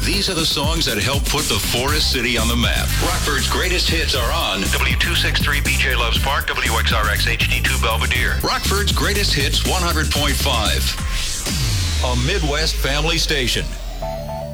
These are the songs that help put the Forest City on the map. Rockford's greatest hits are on W263 BJ Loves Park, WXRX HD2 Belvedere. Rockford's greatest hits 100.5. A Midwest family station.